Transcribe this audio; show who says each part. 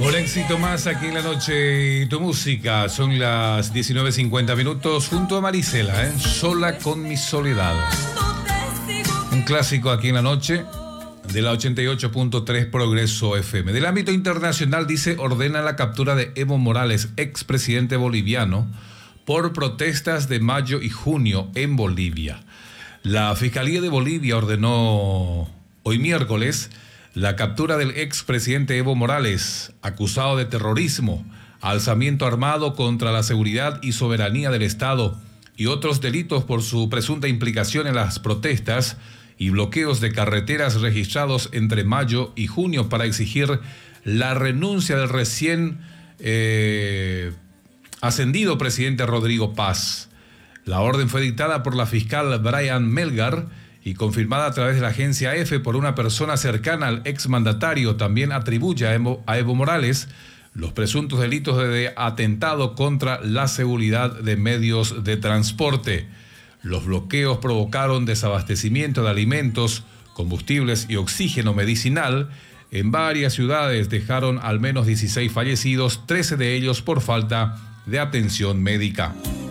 Speaker 1: Un éxito más aquí en la noche. Tu música. Son las 19:50 minutos junto a Marisela, Sola con mi soledad. Un clásico aquí en la noche de la 88.3 Progreso FM. Del ámbito internacional, dice, ordena la captura de Evo Morales, expresidente boliviano, por protestas de mayo y junio en Bolivia. La Fiscalía de Bolivia ordenó hoy miércoles la captura del expresidente Evo Morales, acusado de terrorismo, alzamiento armado contra la seguridad y soberanía del Estado y otros delitos por su presunta implicación en las protestas y bloqueos de carreteras registrados entre mayo y junio para exigir la renuncia del recién ascendido presidente Rodrigo Paz. La orden fue dictada por la fiscal Brian Melgar y confirmada a través de la agencia EFE por una persona cercana al exmandatario. También atribuye a Evo Morales los presuntos delitos de atentado contra la seguridad de medios de transporte. Los bloqueos provocaron desabastecimiento de alimentos, combustibles y oxígeno medicinal. En varias ciudades dejaron al menos 16 fallecidos, 13 de ellos por falta de atención médica.